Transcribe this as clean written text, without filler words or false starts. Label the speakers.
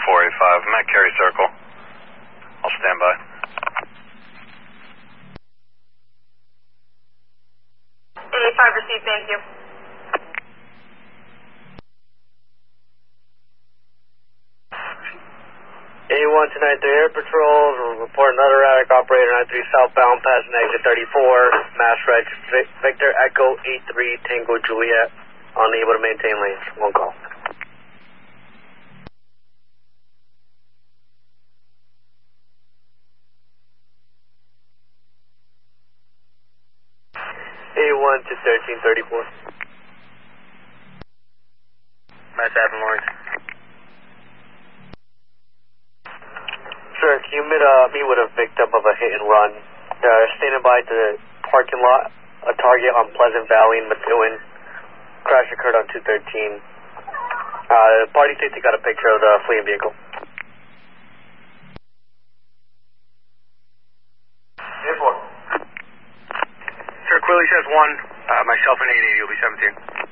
Speaker 1: 485. I'm at Cary Circle. I'll stand by.
Speaker 2: 85 received, thank you.
Speaker 3: A1 to 93 Air Patrol, report another erratic operator 93 southbound passing exit 34, Mass Reg Victor Echo 83 Tango Juliet, unable to maintain lanes. One call. A1 to 1334.
Speaker 1: Mass Ave Lawrence.
Speaker 3: Sir, can you meet with a victim of a hit and run? They're standing by the parking lot, a target on Pleasant Valley in Methuen. Crash occurred on 213. Party safety got a picture of the fleeing vehicle.
Speaker 1: Sir, Quilly says 1. Myself and 880 will be 17.